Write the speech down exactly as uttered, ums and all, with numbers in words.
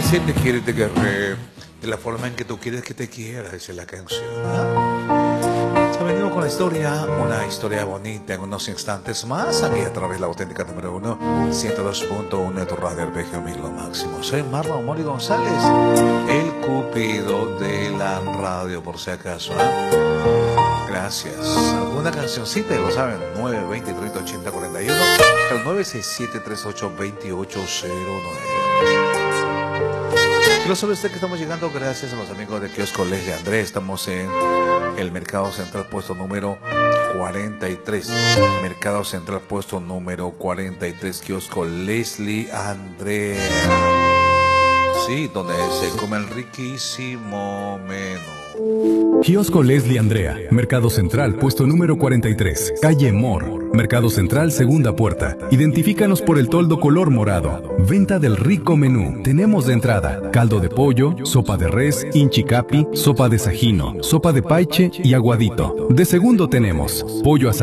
dice te quiere, te querré, de la forma en que tú quieres que te quiera, dice la canción. ¿Ah? Ya venimos con la historia, una historia bonita en unos instantes más, aquí a través de la auténtica número uno, ciento dos punto uno de tu radio R P G mil lo máximo. Soy Marlon Mori González, el cupido de la radio, por si acaso. ¿Ah? Gracias. ¿Alguna cancioncita? Lo saben, nueve veinte treinta ochenta cuarenta y uno, el nueve seis siete tres ocho dos ocho cero nueve. Y lo sabe usted que estamos llegando gracias a los amigos de Kiosco Leslie André. Estamos en el Mercado Central, puesto número cuarenta y tres. Mercado Central, puesto número cuarenta y tres. Kiosco Leslie André. Sí, donde se come el riquísimo menú. Kiosco Leslie Andrea, Mercado Central, puesto número cuarenta y tres, calle Mor, Mercado Central, segunda puerta. Identifícanos por el toldo color morado. Venta del rico menú. Tenemos de entrada caldo de pollo, sopa de res, inchicapi, sopa de sajino, sopa de paiche y aguadito. De segundo tenemos pollo asado,